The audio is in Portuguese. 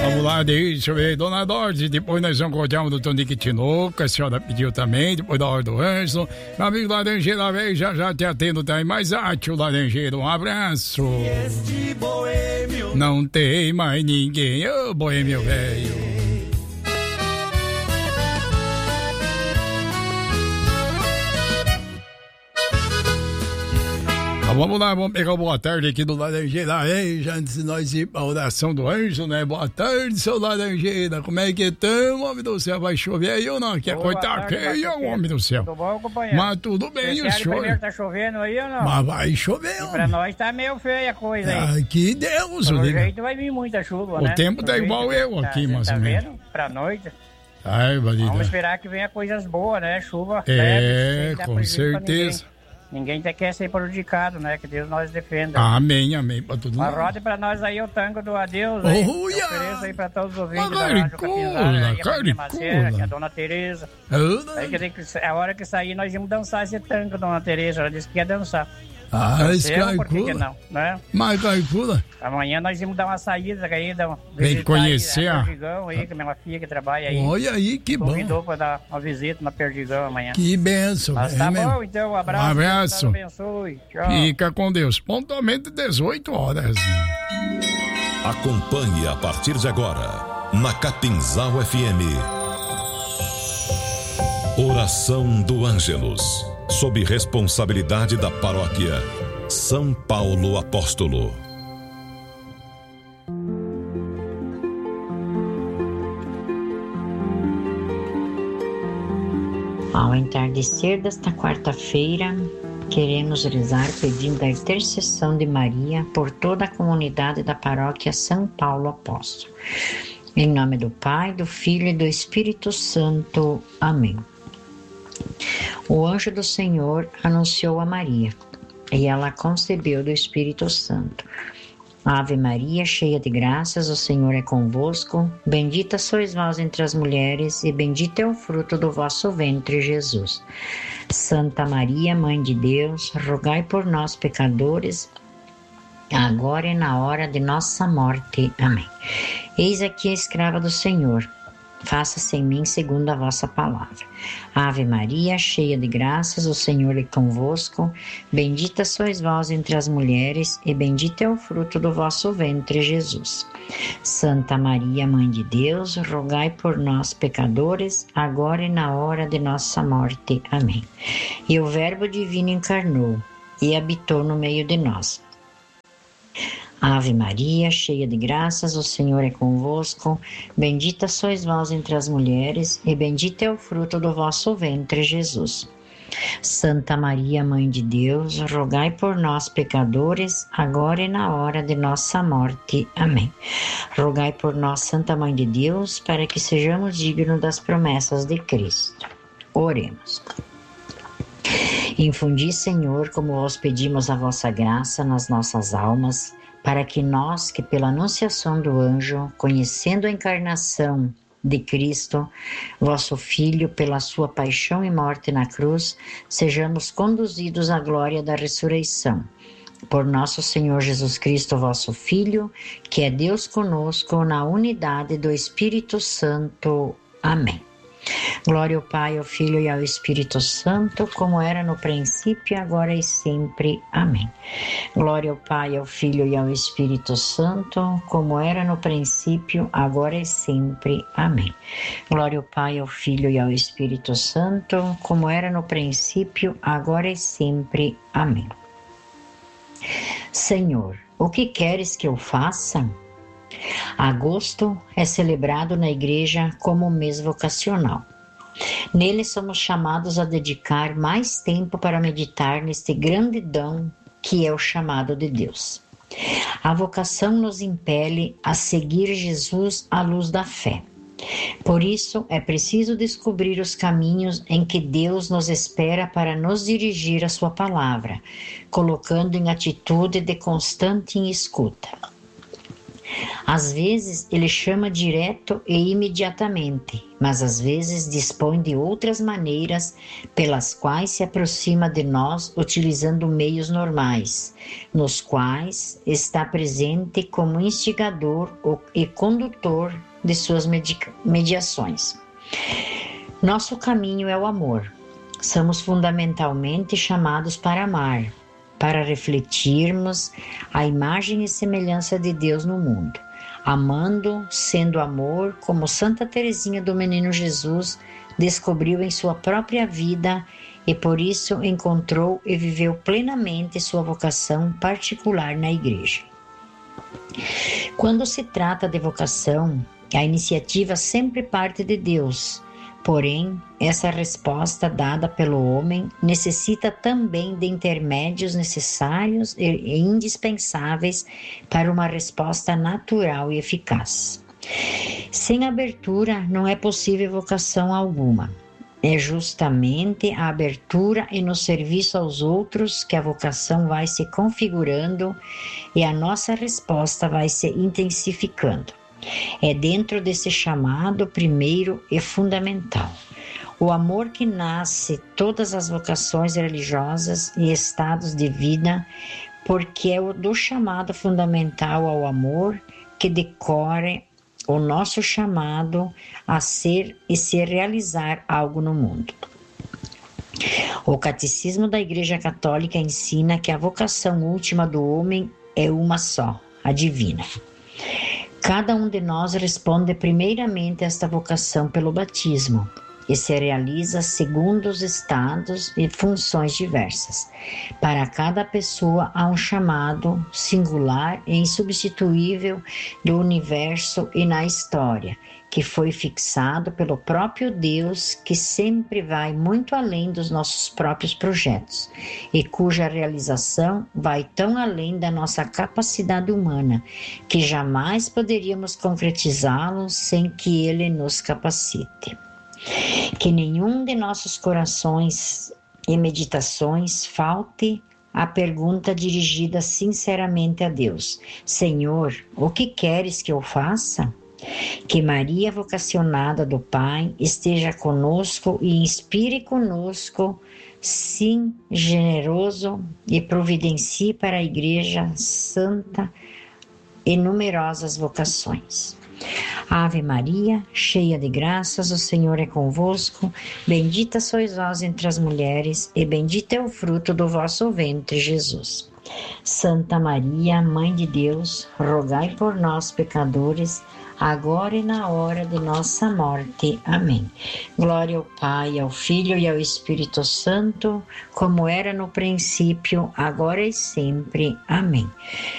Vamos lá, deixa eu ver, Dona Dorte, depois nós vamos cortar o do Tonique Tinoco, a senhora pediu também, depois da hora do Anderson. Meu amigo Laranjeira, velho, já te atendo, tá aí mais arte, o Laranjeiro, um abraço. Não tem mais ninguém, ô boêmio velho. Vamos lá, vamos pegar o boa tarde aqui do Laranjeira. Já antes de nós ir pra oração do anjo, né? Boa tarde, seu Laranjeira. Como é que estão, homem do céu? Vai chover aí ou não? Quer coitar feia, homem do céu? Tudo bom, companheiro? Mas tudo bem, o senhor? Primeiro tá chovendo aí ou não? Mas vai chover, e pra nós tá meio feia a coisa aí. Que Deus, pelo jeito vai vir muita chuva, né? O tempo tá igual eu aqui, mais ou menos. Tá vendo? Pra noite. Ai, vamos esperar que venha coisas boas, né? Chuva leve, com certeza. Ninguém quer ser prejudicado, né? Que Deus nos defenda. Amém, amém. Pra todo mundo. Roda pra nós aí o tango do adeus. Aí. Eu ofereço aí pra todos os ouvintes da Rádio Capinzara. Que é a Dona Tereza. Aí que a hora que sair nós vamos dançar esse tango, Dona Tereza. Ela disse que ia dançar. Esse por que não, né? Mas caipula. Amanhã nós vamos dar uma saída aí, vem conhecer a Perdigão aí, que é minha filha que trabalha aí. Olha aí, que bom. Convidou pra dar uma visita na Perdigão amanhã. Que benção. Mas tá bom, então, um abraço. Um abraço. Deus abençoe. Tchau. Fica com Deus. Pontualmente 18 horas. Acompanhe a partir de agora, na Capinzal FM. Oração do Ângelus. Sob responsabilidade da paróquia São Paulo Apóstolo. Ao entardecer desta quarta-feira, queremos rezar pedindo a intercessão de Maria por toda a comunidade da paróquia São Paulo Apóstolo. Em nome do Pai, do Filho e do Espírito Santo. Amém. O anjo do Senhor anunciou a Maria, e ela concebeu do Espírito Santo. Ave Maria, cheia de graças, o Senhor é convosco. Bendita sois vós entre as mulheres, e bendito é o fruto do vosso ventre, Jesus. Santa Maria, Mãe de Deus, rogai por nós, pecadores, agora e na hora de nossa morte. Amém. Eis aqui a escrava do Senhor. Faça-se em mim segundo a vossa palavra. Ave Maria, cheia de graças, o Senhor é convosco. Bendita sois vós entre as mulheres, e bendito é o fruto do vosso ventre, Jesus. Santa Maria, Mãe de Deus, rogai por nós, pecadores, agora e na hora de nossa morte. Amém. E o Verbo divino encarnou e habitou no meio de nós. Ave Maria, cheia de graças, o Senhor é convosco. Bendita sois vós entre as mulheres, e bendito é o fruto do vosso ventre, Jesus. Santa Maria, Mãe de Deus, rogai por nós, pecadores, agora e na hora de nossa morte. Amém. Rogai por nós, Santa Mãe de Deus, para que sejamos dignos das promessas de Cristo. Oremos. Infundi, Senhor, como vos pedimos a vossa graça nas nossas almas, para que nós, que pela anunciação do anjo, conhecendo a encarnação de Cristo, vosso Filho, pela sua paixão e morte na cruz, sejamos conduzidos à glória da ressurreição. Por nosso Senhor Jesus Cristo, vosso Filho, que é Deus conosco, na unidade do Espírito Santo. Amém. Glória ao Pai, ao Filho e ao Espírito Santo, como era no princípio, agora e sempre. Amém. Glória ao Pai, ao Filho e ao Espírito Santo, como era no princípio, agora e sempre. Amém. Glória ao Pai, ao Filho e ao Espírito Santo, como era no princípio, agora e sempre. Amém. Senhor, o que queres que eu faça? Agosto é celebrado na igreja como o mês vocacional. Nele somos chamados a dedicar mais tempo para meditar neste grande dom que é o chamado de Deus. A vocação nos impele a seguir Jesus à luz da fé. Por isso, é preciso descobrir os caminhos em que Deus nos espera para nos dirigir à sua palavra, colocando em atitude de constante escuta. Às vezes ele chama direto e imediatamente, mas às vezes dispõe de outras maneiras pelas quais se aproxima de nós utilizando meios normais, nos quais está presente como instigador e condutor de suas mediações. Nosso caminho é o amor. Somos fundamentalmente chamados para amar, para refletirmos a imagem e semelhança de Deus no mundo, amando, sendo amor, como Santa Teresinha do Menino Jesus descobriu em sua própria vida e por isso encontrou e viveu plenamente sua vocação particular na Igreja. Quando se trata de vocação, a iniciativa sempre parte de Deus. Porém, essa resposta dada pelo homem necessita também de intermédios necessários e indispensáveis para uma resposta natural e eficaz. Sem abertura não é possível vocação alguma. É justamente a abertura e no serviço aos outros que a vocação vai se configurando e a nossa resposta vai se intensificando. É dentro desse chamado primeiro e fundamental. O amor que nasce todas as vocações religiosas e estados de vida, porque é o do chamado fundamental ao amor que decorre o nosso chamado a ser e se realizar algo no mundo. O Catecismo da Igreja Católica ensina que a vocação última do homem é uma só, a divina. Cada um de nós responde primeiramente a esta vocação pelo batismo e se realiza segundo os estados e funções diversas. Para cada pessoa há um chamado singular e insubstituível do universo e na história, que foi fixado pelo próprio Deus, que sempre vai muito além dos nossos próprios projetos e cuja realização vai tão além da nossa capacidade humana, que jamais poderíamos concretizá-lo sem que Ele nos capacite. Que nenhum de nossos corações e meditações falte a pergunta dirigida sinceramente a Deus: Senhor, o que queres que eu faça? Que Maria, vocacionada do Pai, esteja conosco e inspire conosco, sim, generoso, e providencie para a Igreja Santa e numerosas vocações. Ave Maria, cheia de graças, o Senhor é convosco. Bendita sois vós entre as mulheres, e bendito é o fruto do vosso ventre, Jesus. Santa Maria, Mãe de Deus, rogai por nós, pecadores, agora e na hora de nossa morte. Amém. Glória ao Pai, ao Filho e ao Espírito Santo, como era no princípio, agora e sempre. Amém.